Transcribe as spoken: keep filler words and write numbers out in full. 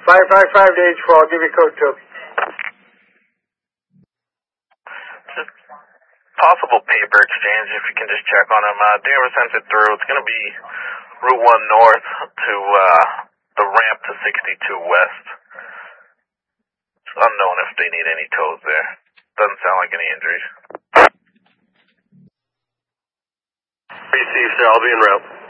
five five five to H four, I'll give you code two. Just possible paper exchange, if you can just check on them. Uh, Denver sent it through. It's going to be Route one North to uh, the ramp to sixty-two West. It's unknown if they need any tows there. Doesn't sound like any injuries. Received, sir. I'll be en route.